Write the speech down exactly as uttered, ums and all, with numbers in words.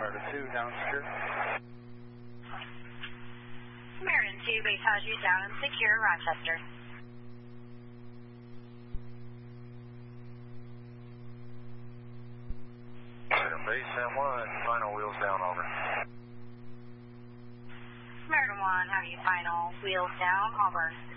Merida two, down secure. Merida two, base has you down and secure, Rochester. Base San Juan, final wheels down, over. Merida one, have you final wheels down, over.